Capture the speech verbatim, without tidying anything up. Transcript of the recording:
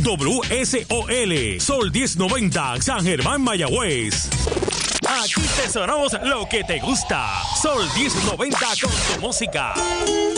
W S O L, Sol diez noventa, San Germán, Mayagüez. Aquí te sonamos lo que te gusta. Sol diez noventa con tu música.